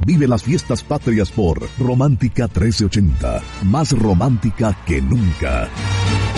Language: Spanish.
Vive las fiestas patrias por Romántica 1380, más romántica que nunca.